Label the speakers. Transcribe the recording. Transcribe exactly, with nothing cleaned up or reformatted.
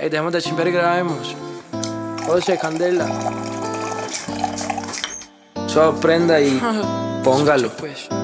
Speaker 1: Ey, dejemos de chimper y grabemos. José, Candela. Suave, prenda y póngalo.